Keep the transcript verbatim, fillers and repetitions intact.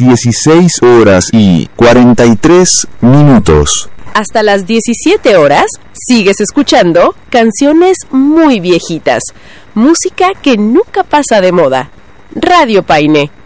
dieciséis horas y cuarenta y tres minutos. Hasta las diecisiete horas, sigues escuchando canciones muy viejitas, música que nunca pasa de moda. Radio Paine.